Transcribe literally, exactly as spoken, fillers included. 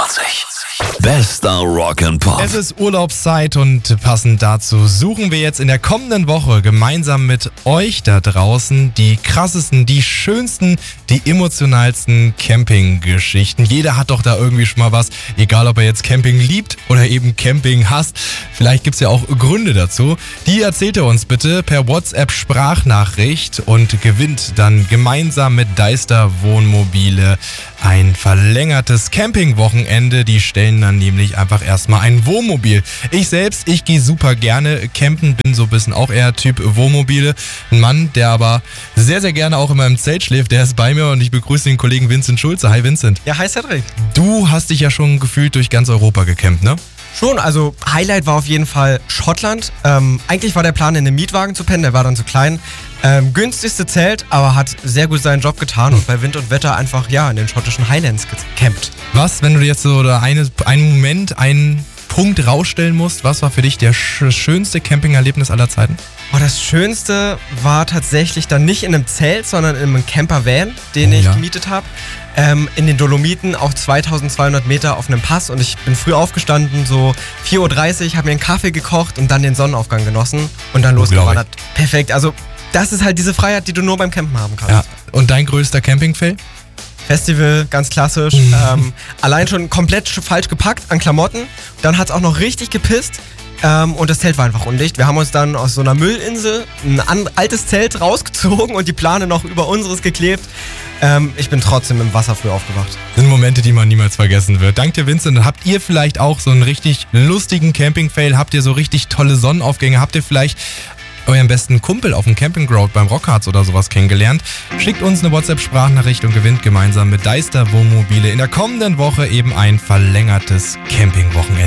vierundzwanzig. Bester Rock'n'Pop. Es ist Urlaubszeit und passend dazu suchen wir jetzt in der kommenden Woche gemeinsam mit euch da draußen die krassesten, die schönsten, die emotionalsten Campinggeschichten. Jeder hat doch da irgendwie schon mal was, egal ob er jetzt Camping liebt oder eben Camping hasst. Vielleicht gibt es ja auch Gründe dazu. Die erzählt er uns bitte per WhatsApp-Sprachnachricht und gewinnt dann gemeinsam mit Deister Wohnmobile ein verlängertes Campingwochenende. Die stellen dann nämlich einfach erstmal ein Wohnmobil. Ich selbst, ich gehe super gerne campen, bin so ein bisschen auch eher Typ Wohnmobile. Ein Mann, der aber sehr, sehr gerne auch immer im Zelt schläft, der ist bei mir und ich begrüße den Kollegen Vincent Schulze. Hi Vincent. Ja, hi Cedric. Du hast dich ja schon gefühlt durch ganz Europa gecampt, ne? Schon, also Highlight war auf jeden Fall Schottland. Ähm, eigentlich war der Plan, in einem Mietwagen zu pennen, der war dann zu klein. Ähm, günstigste Zelt, aber hat sehr gut seinen Job getan und bei Wind und Wetter einfach, ja, in den schottischen Highlands gecampt. Was, wenn du jetzt so oder eine, einen Moment, einen Punkt rausstellen musst, was war für dich der sch- schönste Campingerlebnis aller Zeiten? Oh, das Schönste war tatsächlich dann nicht in einem Zelt, sondern in einem Camper-Van, den Oh, ich ja. gemietet habe. Ähm, in den Dolomiten auf zweitausendzweihundert Meter auf einem Pass und ich bin früh aufgestanden, so vier Uhr dreißig, habe mir einen Kaffee gekocht und dann den Sonnenaufgang genossen und dann losgewandert. Perfekt, also das ist halt diese Freiheit, die du nur beim Campen haben kannst. Ja. Und dein größter Camping-Fail? Festival, ganz klassisch. ähm, allein schon komplett sch- falsch gepackt an Klamotten. Dann hat es auch noch richtig gepisst. Ähm, und das Zelt war einfach undicht. Wir haben uns dann aus so einer Müllinsel ein an- altes Zelt rausgezogen und die Plane noch über unseres geklebt. Ähm, ich bin trotzdem im Wasser früh aufgewacht. Das sind Momente, die man niemals vergessen wird. Dank dir, Vincent. Habt ihr vielleicht auch so einen richtig lustigen Camping-Fail? Habt ihr so richtig tolle Sonnenaufgänge? Habt ihr vielleicht euren besten Kumpel auf dem Campingground beim Rockharz oder sowas kennengelernt? Schickt uns eine WhatsApp-Sprachnachricht und gewinnt gemeinsam mit Deister Wohnmobile in der kommenden Woche eben ein verlängertes Campingwochenende.